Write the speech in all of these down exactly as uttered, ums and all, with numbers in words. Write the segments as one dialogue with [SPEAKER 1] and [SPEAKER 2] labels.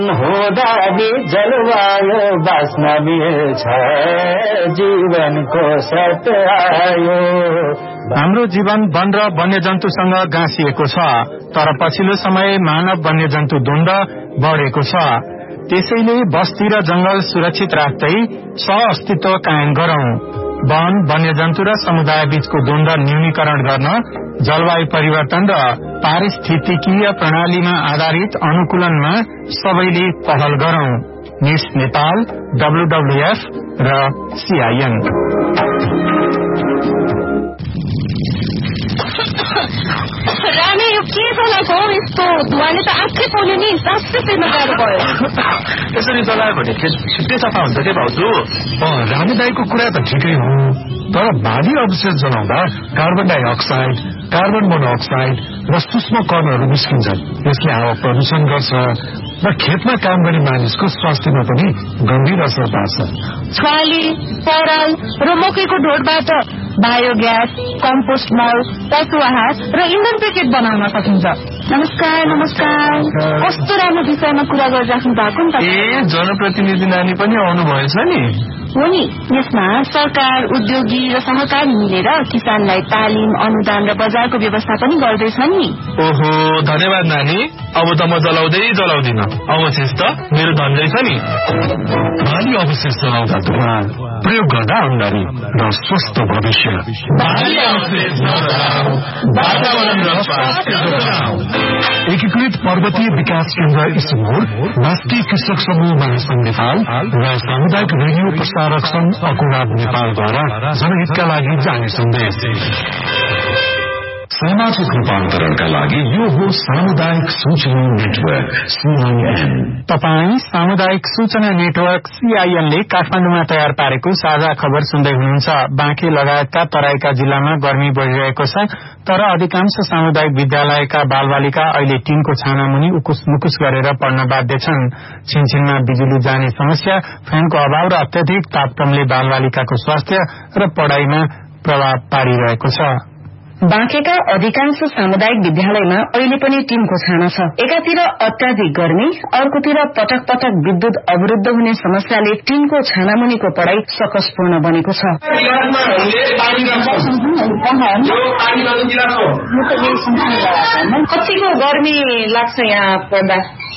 [SPEAKER 1] होदाली जलवायु बाँच्न मिल्छ जीवनको सत्य आयो।
[SPEAKER 2] हाम्रो जीवन वन र वन्यजन्तुसँग गाँसिएको छ, तर पछिल्लो समय मानव वन्यजन्तु द्वन्द बढेको छ। त्यसैले बस्ती र जंगल सुरक्षित राख्दै सह-अस्तित्व कायम गरौं। वन, वन्यजन्तु र समुदाय बीचको द्वन्द न्यूनीकरण गर्न जलवायु परिवर्तन र पारिस्थितिकीय प्रणालीमा आधारित अनुकूलनमा सबैले पहल गरौं। न्यूज नेपाल, डब्ल्यूडब्ल्यूएफ र सीआईएन।
[SPEAKER 3] रामे यो के चलाएको हो यस्तो धुवाले त आँखै पोल्यो नि, सासै गाह्रो भयो।
[SPEAKER 4] यसरी चलायो भने छिट्टै सफा हुन्छ के भाउजू?
[SPEAKER 5] रामे दाईको कुरा त ठिकै हो, तर भारी अवशेष जलाउँदा कार्बन डाइअक्साइड, कार्बन मोनोअक्साइड र सूक्ष्म कणहरू निस्किन्छन्। यसले हावा प्रदूषण गर्छ र खेतमा काम गर्ने मानिसको स्वास्थ्यमा पनि गम्भीर असर पार्छ।
[SPEAKER 3] छाली, पराल र मकैको ढोडबाट बायोग्यास, कम्पोस्ट मल, पशु आहार र इन्धन प्याकेट बनाउन सकिन्छ। नमस्कार नमस्कार, कस्तो राम्रो विषयमा कुरा गरिराख्नु भएको नि त।
[SPEAKER 4] ए जनप्रतिनिधि नानी पनि आउनु भएछ नि?
[SPEAKER 3] हो नि, यसमा सरकार, उद्योगी र सहकारी मिलेर किसानलाई तालिम, अनुदान र बजारको व्यवस्था पनि गर्दैछन् नि।
[SPEAKER 4] ओहो, धन्यवाद नानी। अब त म जलाउँदै जलाउँदिन, अवशेष त मेरो धन रहेछ नि।
[SPEAKER 5] भारी अवशेष जलाउँदा धुवा, प्रयोग गर्दा अङ्गारी र स्वस्थ भविष्य। एकीकृत पर्वतीय विकास केन्द्र इस्मोर, राष्ट्रिय कृषक समूह महासंघ नेपाल र सामुदायिक रेडियो प्रसारक संघ अकुराब नेपालद्वारा जनहितका लागि जाने सन्देश। सामाजिक रूपान्तरणका लागि यो हो सामुदायिक सूचना नेटवर्क सीआईएन।
[SPEAKER 2] तपाई सामुदायिक सूचना नेटवर्क सीआईएन ले काठमाडौँमा तयार पारेको साझा खबर सुन्दै हुनुहुन्छ। बाँके लगायतका तराईका जिल्लामा गर्मी बढ़िरहेको छ, तर अधिकांश सामुदायिक विद्यालयका बालबालिका अहिले टीनको छाना मुनि उकुस मुकुस गरेर पढ्न बाध्य छन्। छिनछिनमा बिजुली जाने समस्या, फ्यानको अभाव र अत्यधिक तापक्रमले बालबालिकाको स्वास्थ्य र पढ़ाईमा प्रभाव पारिरहेको छ।
[SPEAKER 6] बाँकेका अधिकांश सामुदायिक विद्यालयमा अहिले पनि टीमको छाना छ। एकातिर अत्याधिक गर्मी, अर्कोतिर पटक पटक विद्युत अवरुद्ध हुने समस्याले टीमको छानामुनिको पढ़ाई सकसपूर्ण बनेको छ।
[SPEAKER 3] कतिको गर्मी लाग्छ यहाँ पढ्दा?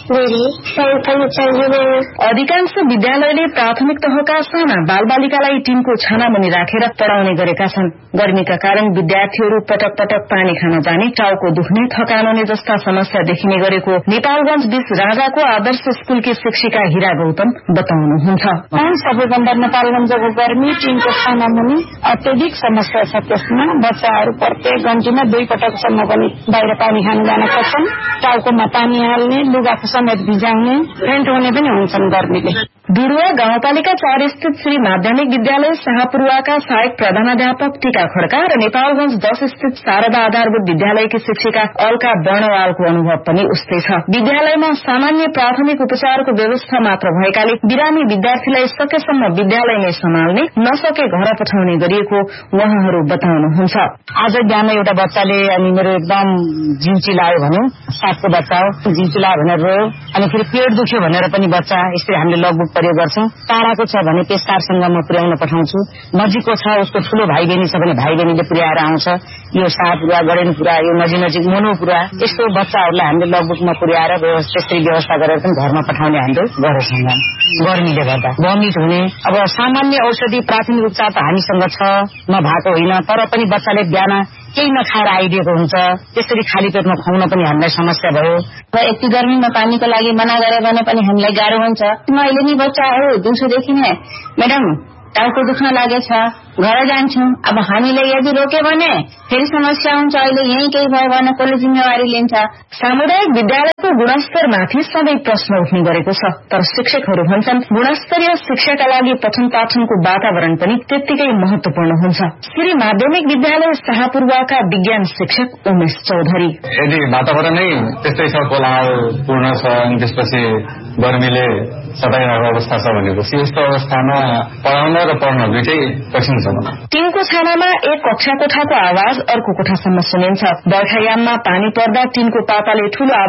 [SPEAKER 6] अधिकांश विद्यालयले प्राथमिक तहका साना बालबालिकालाई टीमको छानामुनि राखेर पढ़ाउने गरेका छन्। गर्मीका कारण विद्यार्थीहरू पटक पटक पानी खान जाने, टाउको दुख्ने, थकान हुने जस्ता समस्या देखिने गरेको नेपालगंज बीच राजाको आदर्श स्कूलकी शिक्षिका हिरा गौतम बताउनुहुन्छ।
[SPEAKER 7] सबैभन्दा नेपालगंजको गर्मी टीमको छानामुनि अत्यधिक समस्या छ। त्यसमा बच्चाहरू प्रत्येक घण्टीमा दुई पटकसम्म पनि बाहिर पानी खान जान सक्छन्। टाउकोमा पानी हाल्ने, लुगा समेत भिजाउने, फेन्ट हुने पनि हुन्छन् गर्मीले।
[SPEAKER 6] डुडुवा गाउँपालिका चार स्थित श्री माध्यमिक विद्यालय शाहपुरुवाका सहायक प्रधानाध्यापक टीका खड्का र नेपालगंज दश स्थित शारदा आधारभूत विद्यालयकी शिक्षिका अलका वर्णवालको अनुभव पनि उस्तै छ। विद्यालयमा सामान्य प्राथमिक उपचारको व्यवस्था मात्र भएकाले बिरामी विद्यार्थीलाई सकेसम्म विद्यालयमै सम्हाल्ने, नसके घर पठाउने गरिएको उहाँहरू बताउनुहुन्छ।
[SPEAKER 7] आज बिहान एउटा बच्चाले अनि मेरो एकदम जिउ चिलायो भन्यो, सातको बच्चा हो, जिउ चिलायो भनेर रोयो, अनि फेरि पेट दुख्यो भनेर पनि बच्चा, यसरी हामीले लगभग प्रयोग गर्छौं। टाढाको छ भने पेशकारसँग म पुर्याउन पठाउँछु, नजिकको छ उसको ठूलो भाइ बहिनी छ भने भाइ बहिनीले पुर्याएर आउँछ। यो शाहपुरा, गडेनपुरा, यो नजिक नजिक मोनोपुरा, यस्तो बच्चाहरूलाई हामीले लगभगमा पुर्याएर त्यस्तै व्यवस्था गरेर पनि घरमा पठाउने हाम्रो गरेछौँ। गर्मीले गर्दा भमिट हुने, अब सामान्य औषधि प्राथमिक उपचार त हामीसँग छ, नभएको होइन, तर पनि बच्चाले बिहान केही नखाएर आइदिएको हुन्छ। त्यसरी खाली पेटमा खुवाउन पनि हामीलाई समस्या भयो।
[SPEAKER 3] र यति गर्मीमा पानीको लागि मना गरे भने पनि हामीलाई गाह्रो हुन्छ। मैले नि बच्चाहरू दिउँसोदेखि नै म्याडम टाउको दुख्न लागेछ, घर जान्छु, अब हामीले यदि रोक्यो भने फेरि समस्या हुन्छ, अहिले यही केही भयो भने कसले जिम्मेवारी लिन्छ।
[SPEAKER 6] सामुदायिक विद्यालयको गुणस्तरमाथि सधैँ प्रश्न उठ्ने गरेको छ, तर शिक्षकहरू भन्छन् गुणस्तरीय शिक्षाका लागि पठन पाठनको वातावरण पनि त्यत्तिकै महत्वपूर्ण हुन्छ। श्री माध्यमिक विद्यालय शाहपुरुवाका विज्ञान शिक्षक उमेश चौधरी,
[SPEAKER 8] यदि वातावरण नै त्यस्तै छ, कोलाहलपूर्ण छ, अनि त्यसपछि गर्मीले सताइरहेको अवस्था छ भनेपछि यस्तो अवस्थामा पढाउन र पढ्न दुइटै कठिन छ।
[SPEAKER 6] टीमको छानामा एक कक्षा कोठाको आवाज अर्को कोठासम्म सुनिन्छ। बर्खायाममा पानी पर्दा टीमको पाताले ठूलो आवाज निकाल्छ।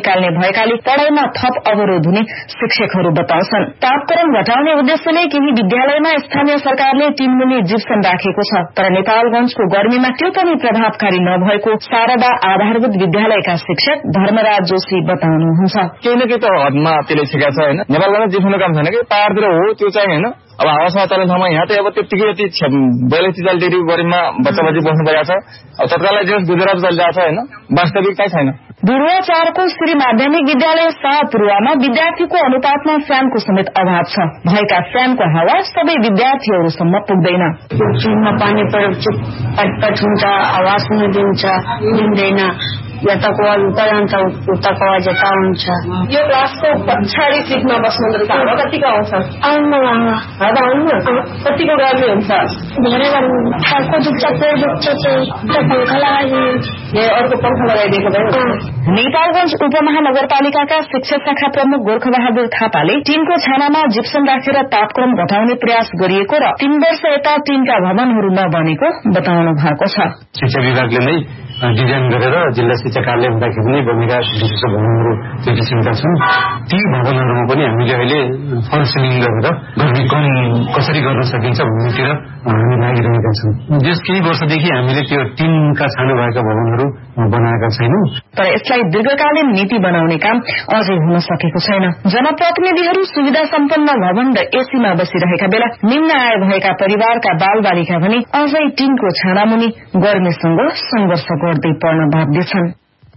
[SPEAKER 6] निकाल्ने भएकाले पढ़ाइमा थप अवरोध हुने शिक्षकहरू बताउँछन्। तापक्रम घटाउने उद्देश्यले केही विद्यालयमा स्थानीय सरकारले तीन मुनि जिप्सम राखेको छ, तर नेपालगंजको गर्मीमा त्यो पनि प्रभावकारी नभएको शारदा आधारभूत विद्यालयका शिक्षक धर्मराज जोशी बताउनुहुन्छ।
[SPEAKER 8] केही न केही त हदमा त्यसले सिकाएको छ होइन। नेपालमा जिप्समको काम छैन कि पहाड़तिर हो त्यो चाहिँ होइन। अब हावासमा चल्ने ठाउँमा यहाँ त अब त्यतिकै यति बयालिस चालिस डिग्री गरीमा बच्चा बच्ची बस्नु परेको छ। अब तत्कालै जे गुजरात चलिरहेको छ होइन, वास्तविकता छैन।
[SPEAKER 6] दुर्वाचारको श्री माध्यमिक विद्यालय शाहपुरुवामा विद्यार्थीको अनुपातमा फ्यानको समेत अभाव छ। भएका फ्यानको हावा सबै विद्यार्थीहरूसम्म पुग्दैन।
[SPEAKER 3] चुनमा पानी परेपछि पटपट हुन्छ, आवाज पनि दिन्छ दिँदैन, यताको आवाज उता जान्छ उताको आवाज यता हुन्छ।
[SPEAKER 6] यो क्लासको पछाडि सिटमा बस्नुहुन्छ, हावा कतिको आउँछ?
[SPEAKER 3] आउनु
[SPEAKER 6] हावा आउनु कतिको गर्मी हुन्छ?
[SPEAKER 3] धेरै गर्मी, टाउको दुख्छ, पेट दुख्छ चाहिँ पङ्खा लगाइदिनु।
[SPEAKER 6] अर्को पङ्खा लगाइदिएको भयो। नेपालगंज उपमहानगरपालिकाका शिक्षक शाखा प्रमुख गोर्खबहादुर थापाले टीनको छानामा जिप्सम राखेर तापक्रम घटाउने प्रयास गरिएको र तीन वर्ष यता टीनका भवनहरू नबनेको बताउनु भएको छ।
[SPEAKER 8] शिक्षा विभागले नै डिजाइन गरेर जिल्ला शिक्षा कार्यालय हुँदाखेरि नै बनेका विशिष्ट भवनहरू त्यो किसिमका छन्। ती भवनहरूमा पनि हामीले अहिले फल सिलिङ गरेर गर्मी कम कसरी गर्न सकिन्छ भन्नेतिर हामी लागिरहेका छौँ। यस केही वर्षदेखि हामीले त्यो टिनका छानो भएका भवनहरू बनाएका छैनौं।
[SPEAKER 6] तर यसलाई दीर्घकालीन नीति बनाउने काम अझै हुन सकेको छैन। जनप्रतिनिधिहरू सुविधा सम्पन्न भवन र एसीमा बसिरहेका बेला निम्न आय भएका परिवारका बाल बालिका भने अझै टिनको छानामुनि गर्मीसँग संघर्ष गर्दै पढ्न बाध्य छन्।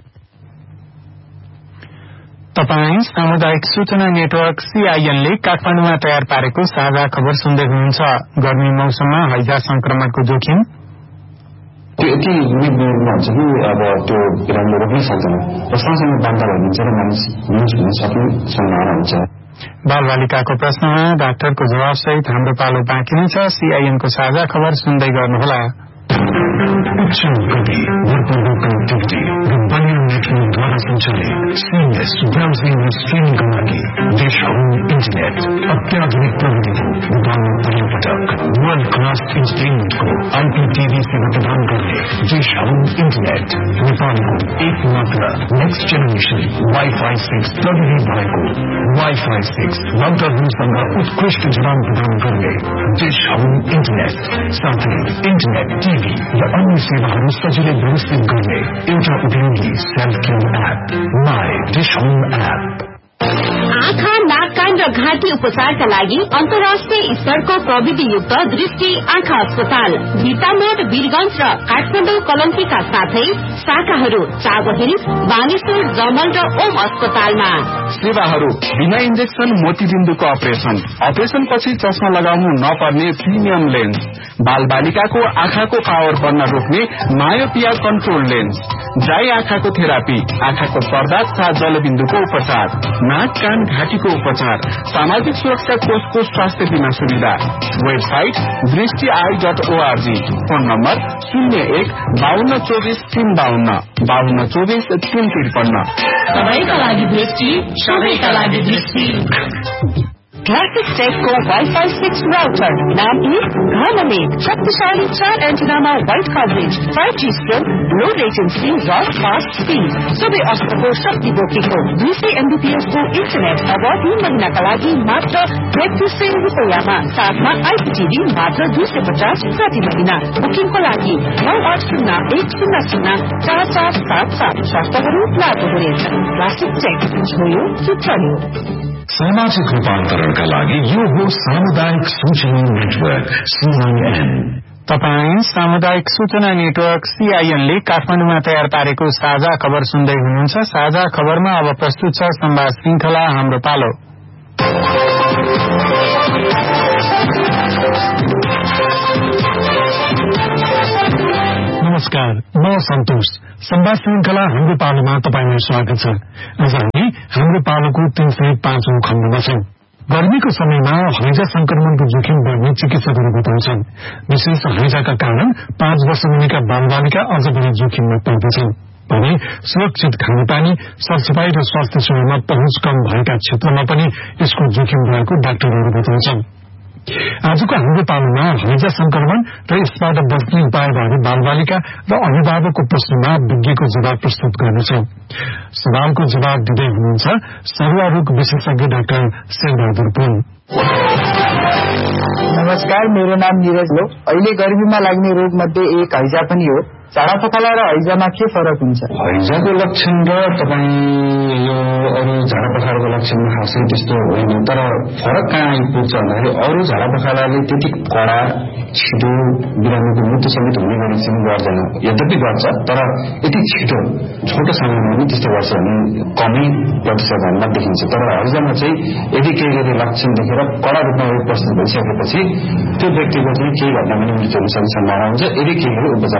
[SPEAKER 2] तपाईँ सामुदायिक सूचना नेटवर्क सीआईएनले काठमाडौँमा तयार पारेको साझा खबर सुन्दै हुनुहुन्छ। गर्मी मौसममा हैजा संक्रमणको जोखिम
[SPEAKER 9] त्यो यति निर्णयमा हुन्छ कि अब त्यो बिरामीले रोक्नै सक्दैन र सँगसँगै बान्ता भइदिन्छ र मानिस न्युज हुन सक्ने सम्भावना हुन्छ।
[SPEAKER 2] बाल बालिकाको प्रश्नमा डाक्टरको जवाब सहित हाम्रो पालो बाँकी नै छ। सीआईएनको साझा खबर सुन्दै गर्नुहोला।
[SPEAKER 5] उच्च गति भरपूर कनेक्टिभिटी र बलियो नेटवर्कद्वारा सञ्चालित सिमलेस ब्राउजिङ र स्ट्रिमिङको लागि देश होम इन्टरनेट अत्याधुनिक प्रविधिको नेपालमा पहिलोपटक वर्ल्ड क्लास इन्टरटेनमेन्टको आइपीटीभी सेवा प्रदान गर्ने देश होम इन्टरनेट नेपालको एक मात्र नेक्स्ट जेनेरेसन वाइफाई सिक्स प्रविधि भएको वाइफाई सिक्स लकडाउनसँग उत्कृष्ट जवान प्रदान गर्ने देश होम इन्टरनेट साथै इन्टरनेट टिभी र अन्य सेवाहरू सजिलै व्यवस्थित गर्ने एउटा उपयोगी self care app my dish home app.
[SPEAKER 10] आँखा, नाक, कान र घाँटी उपचारका लागि अन्तर्राष्ट्रिय स्तरको प्रविधियुक्त दृष्टि आँखा अस्पताल भिटामोड वीरगंज र काठमाडौँ कलङ्कीका साथै शाखाहरू चाबहिल, बानेश्वर, जमल र ओम अस्पतालमा।
[SPEAKER 11] सेवाहरू बिना इन्जेक्सन मोतीबिन्दुको अपरेशन, अपरेशन पछि चस्मा लगाउनु नपर्ने प्रिमियम लेन्स, बाल बालिकाको आँखाको पावर बढ्न रोक्ने मायोपिया कन्ट्रोल लेन्स, ड्राई आँखाको थेरापी, आँखाको पर्दा तथा जलबिन्दुको उपचार, नाक, कान, घाँटीको उपचार, सामाजिक सुरक्षा कोषको स्वास्थ्य बीमा सुविधा। वेबसाइट दृष्टि I dot ORG. Phone number शून्य एक बाहन्न चौबिस तीन बाहन्न बाहन्न चौबिस तीन त्रिपन्न।
[SPEAKER 10] सबैका लागि दृष्टि, सबैका लागि दृष्टि।
[SPEAKER 6] क्लासिक टेकको वाइफाई सिक्स राउटर नाम एक घरमा एक शक्तिशाली चार एन्टिनामा wide coverage, five G stroke, लो लेटेन्सी र फास्ट स्पिड, सबै अस्त्रको शक्ति बोकेको दुई सय एमबीपीएसको इन्टरनेट अब तीन महिनाका लागि मात्र तेत्तीस सय रुपियाँमा, साथमा आइपीटीभी मात्र दुई सय पचास प्रति महिना। बुकिङको लागि नौ आठ शून्य एक शून्य शून्य चार चार सात सात शर्तहरू लागू हुनेछन्। क्लासिक टेक छोयो कि चल्यो।
[SPEAKER 5] सामाजिक रूपान्तरणका लागि यो हो सामुदायिक सूचना नेटवर्क सीआईएन।
[SPEAKER 2] तपाईँ सामुदायिक सूचना नेटवर्क सीआईएनले काठमाडौँमा तयार पारेको साझा खबर सुन्दै हुनुहुन्छ। साझा खबरमा अब प्रस्तुत छ संवाद श्रृंखला हाम्रो पालो।
[SPEAKER 5] नमस्कार, म सन्तोष। संवाद श्रृंखला हाम्रो पालोमा तपाईलाई स्वागत छ। आज हामी हाम्रो पालोको तीन सय पाँचौं खण्डमा छौं। गर्मीको समयमा हैजा संक्रमणको जोखिम बढ्ने चिकित्सकहरू बताउँछन्। विशेष हैजाका कारण पाँच वर्ष मुनिका बालबालिका अझ बढी जोखिममा पर्दछन् भने सुरक्षित खानेपानी, सरसफाई र स्वास्थ्य सेवामा पहुँच कम भएका क्षेत्रमा पनि यसको जोखिम रहेको डाक्टरहरू बताउँछन्। आजको हाम्रो पालोमा हैजा संक्रमण र यसबाट बच्ने उपायबारे बालबालिका र अभिभावकको प्रश्नमा विज्ञको जवाब प्रस्तुत गर्नेछौ। सवालको जवाब दिँदै हुनुहुन्छ सरुवा रोग विशेषज्ञ डाक्टर शेरबहादुर पुन।
[SPEAKER 12] नमस्कार, मेरो नाम निरज हो। अहिले गर्मीमा लाग्ने रोग मध्ये एक हैजा पनि हो। झाडा पखाला र हैजामा के फरक हुन्छ?
[SPEAKER 9] हैजाको लक्षण र तपाईँ यो अरू झाडा पखालाको लक्षणमा खासै त्यस्तो होइन, तर फरक कहाँ आइपुग्छ भन्दाखेरि अरू झाडा पखालाले त्यति कडा छिटो बिरामीको मृत्यु समेत हुने गरी चाहिँ गर्दैन। यद्यपि गर्छ तर यति छिटो छोटो समयमा पनि त्यस्तो गर्छ भने कमै प्रतिशतमा देखिन्छ। तर हैजामा चाहिँ यदि केही गरी लक्षण देखेर कडा रूपमा प्रश्न भइसकेपछि त्यो व्यक्तिको चाहिँ केही घटना पनि मृत्यु हुन सक्ने सम्भावना हुन्छ यदि केही गरी उपचार